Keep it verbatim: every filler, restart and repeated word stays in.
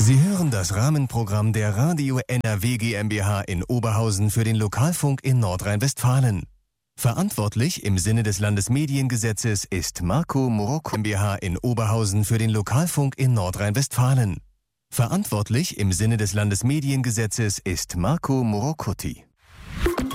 Sie hören das Rahmenprogramm der Radio N R W GmbH in Oberhausen für den Lokalfunk in Nordrhein-Westfalen. Verantwortlich im Sinne des Landesmediengesetzes ist Marco Morocco GmbH in Oberhausen für den Lokalfunk in Nordrhein-Westfalen. Verantwortlich im Sinne des Landesmediengesetzes ist Marco Morocotti.